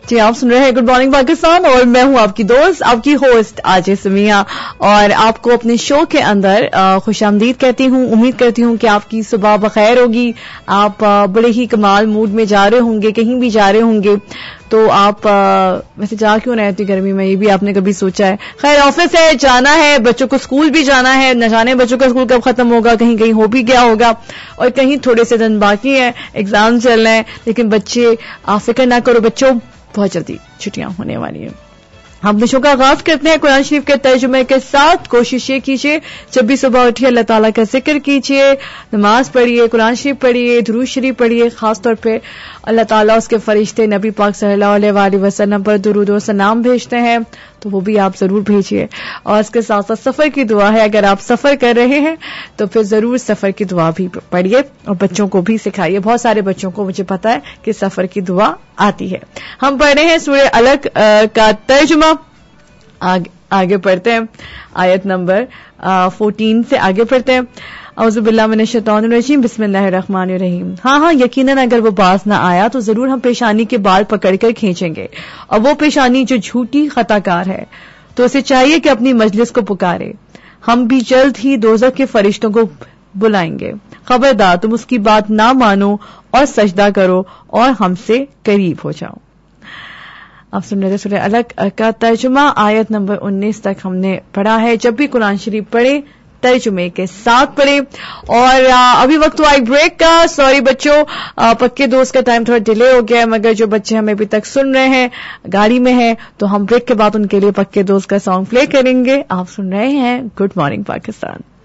جی آپ سن رہے ہیں گڈ مارننگ پاکستان اور میں ہوں آپ کی دوست آپ کی ہوسٹ آج سمیہ اور آپ کو اپنے شو کے اندر خوش آمدید کہتی ہوں. امید کرتی ہوں کہ آپ کی صبح بخیر ہوگی. آپ بڑے ہی کمال موڈ میں جا رہے ہوں گے, کہیں بھی جا رہے ہوں گے تو آپ ویسے جا کیوں رہے اتنی گرمی میں, یہ بھی آپ نے کبھی سوچا ہے؟ خیر آفس ہے, جانا ہے, بچوں کو اسکول بھی جانا ہے, نہ جانے بچوں کا اسکول کب ختم ہوگا, کہیں کہیں ہو بھی گیا ہوگا اور کہیں تھوڑے سے دن باقی ہیں, ایگزام چل رہے ہیں. لیکن بچے آپ فکر نہ کرو, بچوں بہت جلدی چھٹیاں ہونے والی ہیں. ہم اپنے شو کا آغاز کرتے ہیں قرآن شریف کے ترجمے کے ساتھ. کوشش یہ کیجیے جب بھی صبح اٹھیے اللہ تعالیٰ کا ذکر کیجیے, نماز پڑھیے, قرآن شریف پڑھیے, درود شریف پڑھیے. خاص طور پہ اللہ تعالیٰ اس کے فرشتے نبی پاک صلی اللہ علیہ وآلہ وسلم پر درود و سلام بھیجتے ہیں تو وہ بھی آپ ضرور بھیجیے. اور اس کے ساتھ ساتھ سفر کی دعا ہے, اگر آپ سفر کر رہے ہیں تو پھر ضرور سفر کی دعا بھی پڑھیے اور بچوں کو بھی سکھائیے. بہت سارے بچوں کو مجھے پتا ہے کہ سفر کی دعا آتی ہے. ہم پڑھ رہے ہیں سورہ الگ کا ترجمہ. آگے پڑھتے ہیں آیت نمبر 14 سے آگے پڑھتے ہیں. اعوذ باللہ من الشیطان الرجیم, بسم اللہ الرحمن الرحیم. ہاں یقیناً اگر وہ باز نہ آیا تو ضرور ہم پیشانی کے بال پکڑ کر کھینچیں گے, اور وہ پیشانی جو جھوٹی خطا کار ہے تو اسے چاہیے کہ اپنی مجلس کو پکارے. ہم بھی جلد ہی دوزخ کے فرشتوں کو بلائیں گے. خبردار تم اس کی بات نہ مانو اور سجدہ کرو اور ہم سے قریب ہو جاؤ. آپ سن رہے سورہ الگ کا ترجمہ آیت نمبر 19 تک ہم نے پڑھا ہے. جب بھی قرآن شریف پڑھے ترجمے کے ساتھ پڑھے. اور ابھی وقت ہوا ایک بریک کا. سوری بچوں, پکے دوست کا ٹائم تھوڑا ڈیلے ہو گیا ہے, مگر جو بچے ہمیں ابھی تک سن رہے ہیں گاڑی میں ہیں تو ہم بریک کے بعد ان کے لیے پکے دوست کا سانگ پلے کریں گے. آپ سن رہے ہیں گڈ مارننگ پاکستان.